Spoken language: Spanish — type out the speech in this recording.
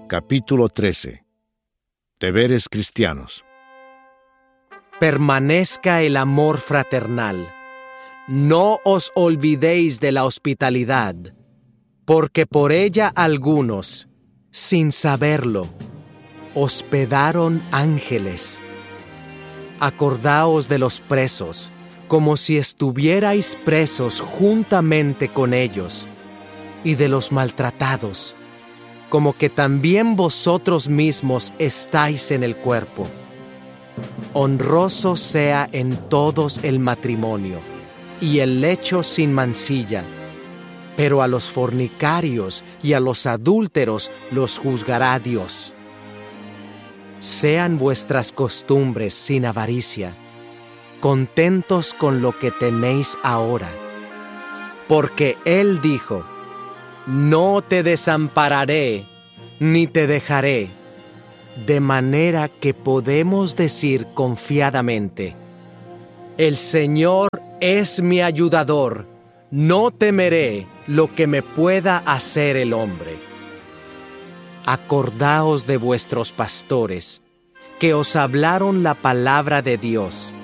Capítulo 13. Deberes cristianos. Permanezca el amor fraternal. No os olvidéis de la hospitalidad, porque por ella algunos, sin saberlo, hospedaron ángeles. Acordaos de los presos, como si estuvierais presos juntamente con ellos, y de los maltratados, como que también vosotros mismos estáis en el cuerpo. Honroso sea en todos el matrimonio, y el lecho sin mancilla, pero a los fornicarios y a los adúlteros los juzgará Dios. Sean vuestras costumbres sin avaricia, contentos con lo que tenéis ahora. Porque Él dijo: no te desampararé, ni te dejaré. De manera que podemos decir confiadamente: el Señor es mi ayudador, no temeré lo que me pueda hacer el hombre. Acordaos de vuestros pastores, que os hablaron la palabra de Dios,